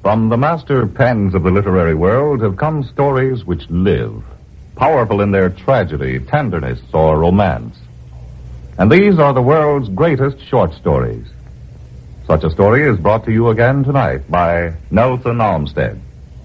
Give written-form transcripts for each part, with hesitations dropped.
From the master pens of the literary world have come stories which live, powerful in their tragedy, tenderness, or romance. And these are the world's greatest short stories. Such a story is brought to you again tonight by Nelson Olmsted.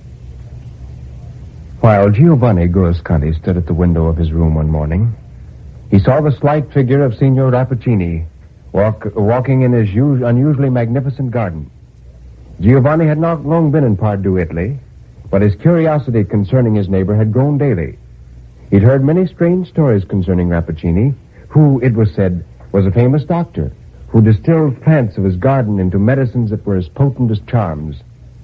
While Giovanni Guasconti stood at the window of his room one morning, he saw the slight figure of Signor Rappaccini walking in his unusually magnificent garden. Giovanni had not long been in Pardieu, Italy, but his curiosity concerning his neighbor had grown daily. He'd heard many strange stories concerning Rappaccini, who, it was said, was a famous doctor who distilled plants of his garden into medicines that were as potent as charms.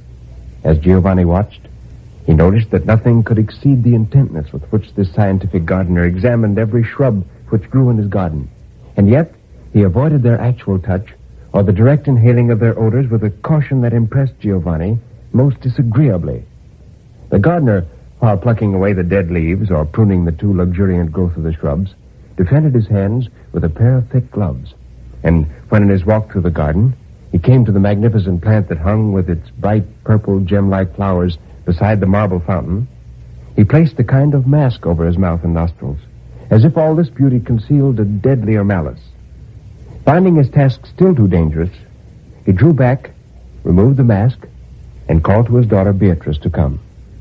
As Giovanni watched, he noticed that nothing could exceed the intentness with which this scientific gardener examined every shrub which grew in his garden. And yet, he avoided their actual touch or the direct inhaling of their odors with a caution that impressed Giovanni most disagreeably. The gardener, while plucking away the dead leaves or pruning the too luxuriant growth of the shrubs, defended his hands with a pair of thick gloves. And when in his walk through the garden, he came to the magnificent plant that hung with its bright purple gem-like flowers beside the marble fountain, he placed a kind of mask over his mouth and nostrils, as if all this beauty concealed a deadlier malice. Finding his task still too dangerous, he drew back, removed the mask, and called to his daughter Beatrice to come.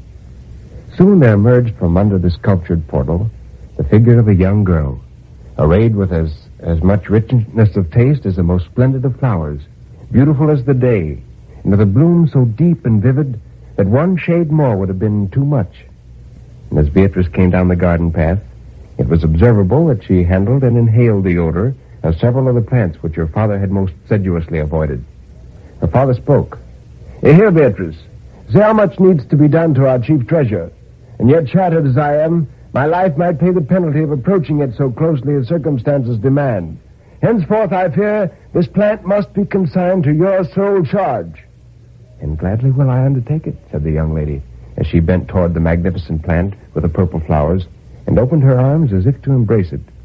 Soon there emerged from under the sculptured portal the figure of a young girl, arrayed with as much richness of taste as the most splendid of flowers, beautiful as the day, and with a bloom so deep and vivid that one shade more would have been too much. And as Beatrice came down the garden path, it was observable that she handled and inhaled the odor of several of the plants which her father had most sedulously avoided. Her father spoke. Here, Beatrice. See how much needs to be done to our chief treasure. And yet, shattered as I am, my life might pay the penalty of approaching it so closely as circumstances demand. Henceforth, I fear, this plant must be consigned to your sole charge. And gladly will I undertake it, said the young lady, as she bent toward the magnificent plant with the purple flowers and opened her arms as if to embrace it.